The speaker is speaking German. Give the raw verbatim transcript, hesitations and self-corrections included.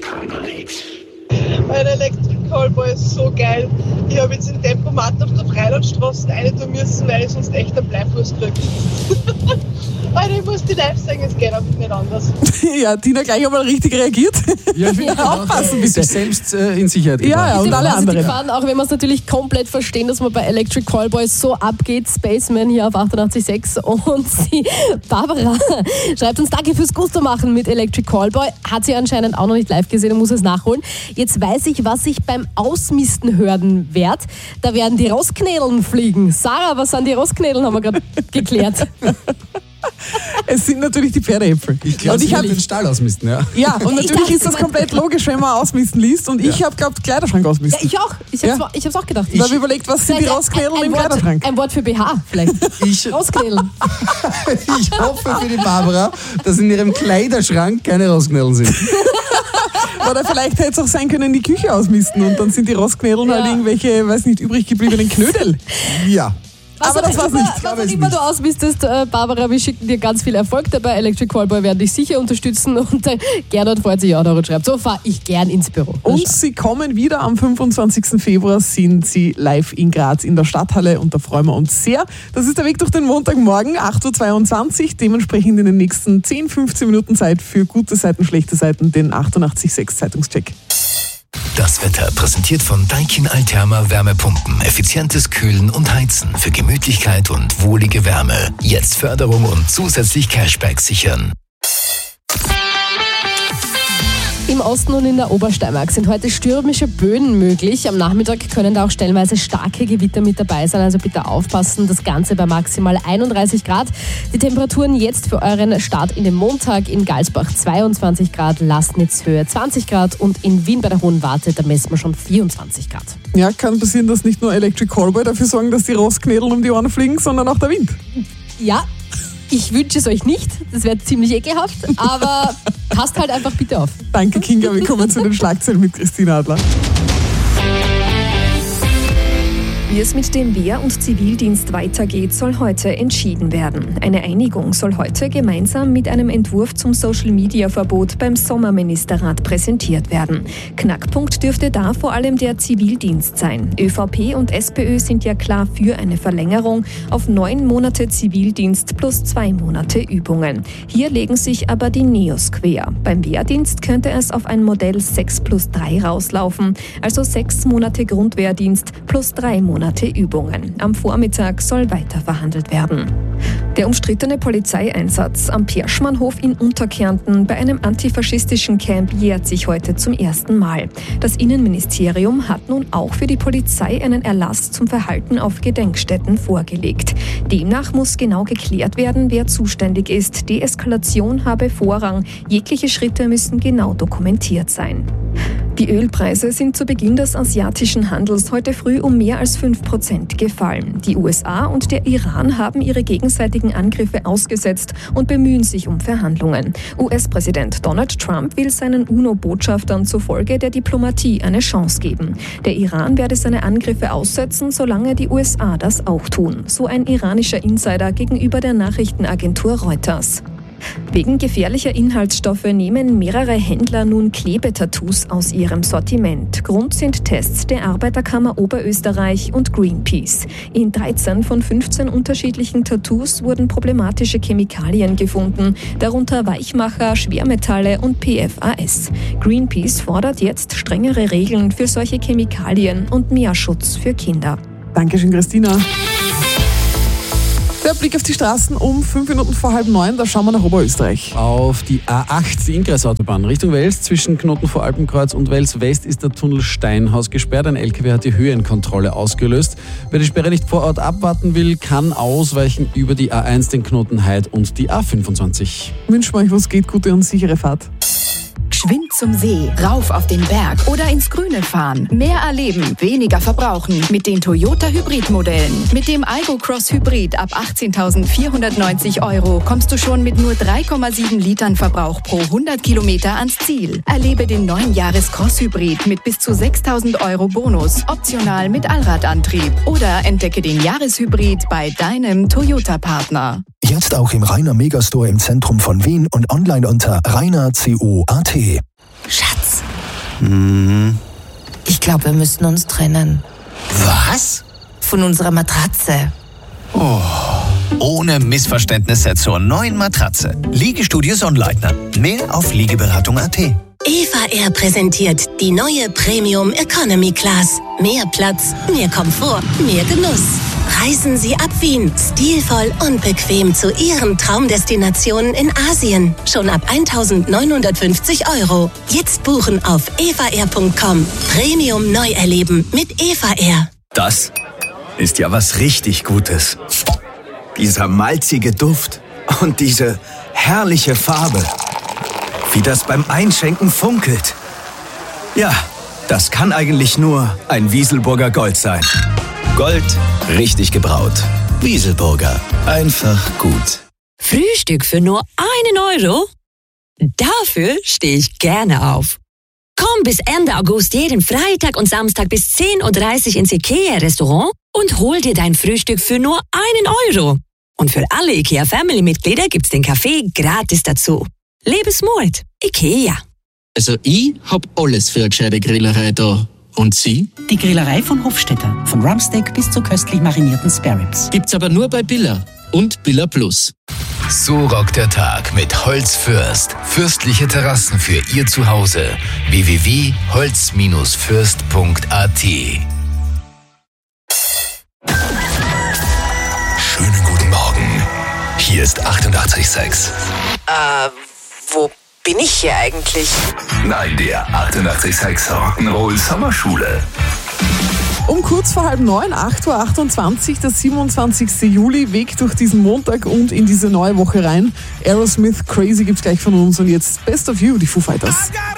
Mein Electric Callboy ist so geil. Ich habe jetzt den Tempomat auf der Freilandstraße rein tun müssen, weil ich sonst echt einen Bleifuß kriege. Alter, ich muss die live sagen, es geht einfach nicht anders. Ja, Tina gleich einmal richtig reagiert. Ja, ja, aufpassen, bitte. Sich selbst äh, in Sicherheit gebracht. Ja, ja, und alle anderen. Fahren, auch wenn wir es natürlich komplett verstehen, dass man bei Electric Callboy so abgeht. Spaceman hier auf achtundachtzig Komma sechs und sie, Barbara, schreibt uns, danke fürs Gusto machen mit Electric Callboy. Hat sie anscheinend auch noch nicht live gesehen und muss es nachholen. Jetzt weiß ich, was ich beim Ausmisten hören werde. Da werden die Rossknädeln fliegen. Sarah, was sind die Rossknädeln, haben wir gerade geklärt. Es sind natürlich die Pferdeäpfel. Ich glaube, ich habe den Stall ausmisten, ja. Ja, und natürlich ist das komplett logisch, wenn man ausmisten liest. Und ich ja. habe glaubt, Kleiderschrank ausmisten. Ja, ich auch. Ich habe es ja. auch gedacht. Ich habe überlegt, was sind die Rausknädeln im Wort, Kleiderschrank? Ein Wort für B H vielleicht. Ich, Rausknädeln. Ich hoffe für die Barbara, dass in ihrem Kleiderschrank keine Rausknädeln sind. Oder vielleicht hätte es auch sein können, die Küche ausmisten und dann sind die Rossknädeln ja. halt irgendwelche, weiß nicht, übrig gebliebenen Knödel. Ja. Was aber das war's immer, nicht. Was auch immer du ausmistest, äh, Barbara, wir schicken dir ganz viel Erfolg dabei. Electric Callboy werden dich sicher unterstützen und äh, Gernot freut sich auch noch und schreibt, so fahre ich gern ins Büro. Und sie kommen wieder am fünfundzwanzigsten Februar, sind sie live in Graz in der Stadthalle und da freuen wir uns sehr. Das ist der Weg durch den Montagmorgen, acht Uhr zweiundzwanzig, dementsprechend in den nächsten zehn, fünfzehn Minuten Zeit für gute Seiten, schlechte Seiten, den achtundachtzig Komma sechs Zeitungscheck. Das Wetter präsentiert von Daikin Alterma Wärmepumpen. Effizientes Kühlen und Heizen für Gemütlichkeit und wohlige Wärme. Jetzt Förderung und zusätzlich Cashback sichern. Im Osten und in der Obersteiermark sind heute stürmische Böen möglich. Am Nachmittag können da auch stellenweise starke Gewitter mit dabei sein, also bitte aufpassen. Das Ganze bei maximal einunddreißig Grad. Die Temperaturen jetzt für euren Start in den Montag: in Galsbach zweiundzwanzig Grad, Lastnitz Höhe zwanzig Grad und in Wien bei der Hohen Warte, da messen wir schon vierundzwanzig Grad. Ja, kann passieren, dass nicht nur Electric Callboy dafür sorgen, dass die Rossknädeln um die Ohren fliegen, sondern auch der Wind. Ja. Ich wünsche es euch nicht, das wäre ziemlich ekelhaft, aber passt halt einfach bitte auf. Danke, Kinga. Wir kommen zu den Schlagzeilen mit Christina Adler. Wie es mit dem Wehr- und Zivildienst weitergeht, soll heute entschieden werden. Eine Einigung soll heute gemeinsam mit einem Entwurf zum Social-Media-Verbot beim Sommerministerrat präsentiert werden. Knackpunkt dürfte da vor allem der Zivildienst sein. ÖVP und SPÖ sind ja klar für eine Verlängerung auf neun Monate Zivildienst plus zwei Monate Übungen. Hier legen sich aber die Neos quer. Beim Wehrdienst könnte es auf ein Modell sechs plus drei rauslaufen, also sechs Monate Grundwehrdienst plus drei Monate Übungen. Am Vormittag soll weiter verhandelt werden. Der umstrittene Polizeieinsatz am Perschmannhof in Unterkärnten bei einem antifaschistischen Camp jährt sich heute zum ersten Mal. Das Innenministerium hat nun auch für die Polizei einen Erlass zum Verhalten auf Gedenkstätten vorgelegt. Demnach muss genau geklärt werden, wer zuständig ist. Deeskalation habe Vorrang. Jegliche Schritte müssen genau dokumentiert sein. Die Ölpreise sind zu Beginn des asiatischen Handels heute früh um mehr als fünf Prozent gefallen. Die U S A und der Iran haben ihre gegenseitigen Angriffe ausgesetzt und bemühen sich um Verhandlungen. U S-Präsident Donald Trump will seinen UNO-Botschaftern zufolge der Diplomatie eine Chance geben. Der Iran werde seine Angriffe aussetzen, solange die U S A das auch tun, so ein iranischer Insider gegenüber der Nachrichtenagentur Reuters. Wegen gefährlicher Inhaltsstoffe nehmen mehrere Händler nun Klebetattoos aus ihrem Sortiment. Grund sind Tests der Arbeiterkammer Oberösterreich und Greenpeace. In dreizehn von fünfzehn unterschiedlichen Tattoos wurden problematische Chemikalien gefunden, darunter Weichmacher, Schwermetalle und P F A S. Greenpeace fordert jetzt strengere Regeln für solche Chemikalien und mehr Schutz für Kinder. Dankeschön, Christina. Der Blick auf die Straßen um fünf Minuten vor halb neun, da schauen wir nach Oberösterreich. Auf die A acht, die Ingressautobahn Richtung Wels, zwischen Knoten vor Alpenkreuz und Wels West ist der Tunnel Steinhaus gesperrt. Ein L K W hat die Höhenkontrolle ausgelöst. Wer die Sperre nicht vor Ort abwarten will, kann ausweichen über die A eins, den Knoten Heid und die A fünfundzwanzig. Wünschen wir euch, was geht, gute und sichere Fahrt. Geschwind zum See, rauf auf den Berg oder ins Grüne fahren. Mehr erleben, weniger verbrauchen mit den Toyota Hybrid-Modellen. Mit dem Aygo Cross Hybrid ab achtzehntausendvierhundertneunzig Euro kommst du schon mit nur drei Komma sieben Litern Verbrauch pro hundert Kilometer ans Ziel. Erlebe den neuen Jahres Cross Hybrid mit bis zu sechstausend Euro Bonus, optional mit Allradantrieb. Oder entdecke den Jahreshybrid bei deinem Toyota-Partner. Jetzt auch im Rainer Megastore im Zentrum von Wien und online unter rainer punkt co punkt at. Schatz, Hm. Ich glaube, wir müssten uns trennen. Was? Von unserer Matratze. Oh. Ohne Missverständnisse zur neuen Matratze. Liegestudio Sonnleitner. Mehr auf liegeberatung punkt at. Eva Air präsentiert die neue Premium Economy Class. Mehr Platz, mehr Komfort, mehr Genuss. Reisen Sie ab Wien, stilvoll und bequem zu Ihren Traumdestinationen in Asien. Schon ab eintausendneunhundertfünfzig Euro. Jetzt buchen auf eva air punkt com. Premium neu erleben mit Eva Air. Das ist ja was richtig Gutes. Dieser malzige Duft und diese herrliche Farbe. Wie das beim Einschenken funkelt. Ja, das kann eigentlich nur ein Wieselburger Gold sein. Gold, richtig gebraut. Wieselburger, einfach gut. Frühstück für nur einen Euro? Dafür stehe ich gerne auf. Komm bis Ende August jeden Freitag und Samstag bis zehn Uhr dreißig ins IKEA-Restaurant und hol dir dein Frühstück für nur einen Euro. Und für alle IKEA-Family-Mitglieder gibt's den Kaffee gratis dazu. Lebensmut, IKEA. Also ich hab alles für eine gescheite Grillerei da. Und Sie? Die Grillerei von Hofstetter. Von Rumpsteak bis zu köstlich marinierten Spareribs. Gibt's aber nur bei Billa und Billa Plus. So rockt der Tag mit Holzfürst. Fürstliche Terrassen für Ihr Zuhause. w w w punkt holz fürst punkt at. Schönen guten Morgen. Hier ist achtundachtzig Komma sechs. Äh, wo bin ich hier eigentlich? Nein, der achtundachtzig Komma sechs Rock'n'Roll Sommerschule. Um kurz vor halb neun, acht Uhr achtundzwanzig, der siebenundzwanzigsten Juli, Weg durch diesen Montag und in diese neue Woche rein. Aerosmith, Crazy gibt's gleich von uns und jetzt Best of You, die Foo Fighters.